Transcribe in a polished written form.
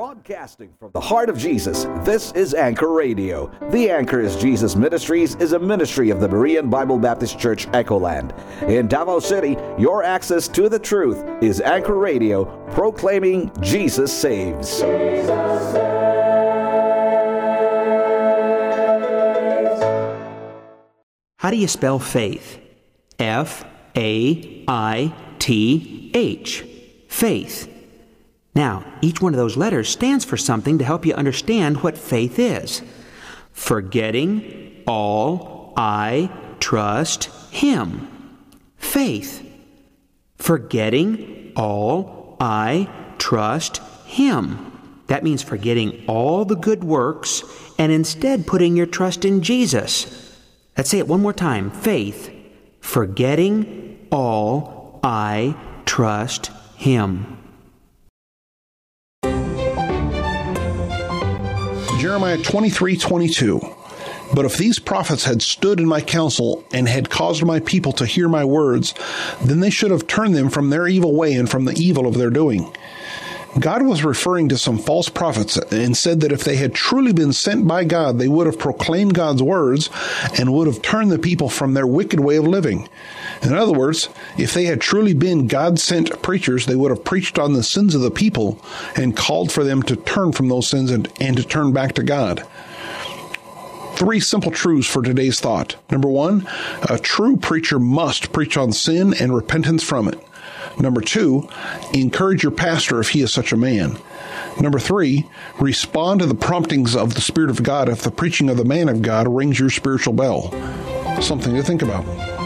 Broadcasting from the heart of Jesus, this is Anchor Radio. The Anchor is Jesus Ministries is a ministry of the Berean Bible Baptist Church, Echoland. In Davao City, your access to the truth is Anchor Radio, proclaiming Jesus saves. Jesus saves. How do you spell faith? F-A-I-T-H. Faith. Now, each one of those letters stands for something to help you understand what faith is. Forgetting all I trust Him. Faith. Forgetting all I trust Him. That means forgetting all the good works and instead putting your trust in Jesus. Let's say it one more time. Faith. Forgetting all I trust Him. Jeremiah 23:22. But if these prophets had stood in my counsel and had caused my people to hear my words, then they should have turned them from their evil way and from the evil of their doing. God was referring to some false prophets and said that if they had truly been sent by God, they would have proclaimed God's words and would have turned the people from their wicked way of living. In other words, if they had truly been God-sent preachers, they would have preached on the sins of the people and called for them to turn from those sins and to turn back to God. 3 simple truths for today's thought. Number 1, a true preacher must preach on sin and repentance from it. Number 2, encourage your pastor if he is such a man. Number 3, respond to the promptings of the Spirit of God if the preaching of the man of God rings your spiritual bell. Something to think about.